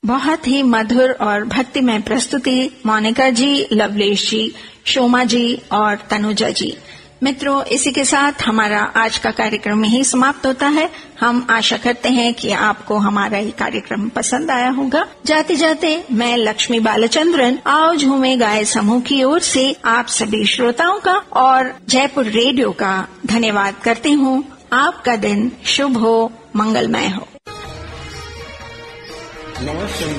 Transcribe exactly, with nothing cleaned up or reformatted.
बहुत ही मधुर और भक्तिमय प्रस्तुति मोनिका जी, लवलेश जी, शोमा जी और तनुजा जी। मित्रों, इसी के साथ हमारा आज का कार्यक्रम यही समाप्त होता है। हम आशा करते हैं कि आपको हमारा ये कार्यक्रम पसंद आया होगा। जाते जाते मैं लक्ष्मी बालचंद्रन आओ झूमे गाए समूह की ओर से आप सभी श्रोताओं का और जयपुर रेडियो का धन्यवाद करती हूँ। आपका दिन शुभ हो, मंगलमय हो।